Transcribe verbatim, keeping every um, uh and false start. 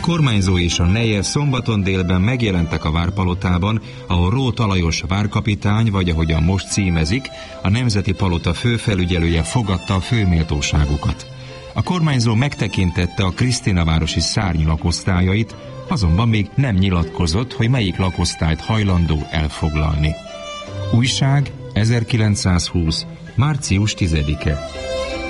kormányzó és a neje szombaton délben megjelentek a várpalotában, ahol Róth Alajos várkapitány, vagy ahogyan most címezik, a Nemzeti Palota főfelügyelője fogadta a főméltóságukat. A kormányzó megtekintette a Krisztinavárosi szárny lakosztályait, azonban még nem nyilatkozott, hogy melyik lakosztályt hajlandó elfoglalni. Újság ezerkilencszázhúsz. március tizedike.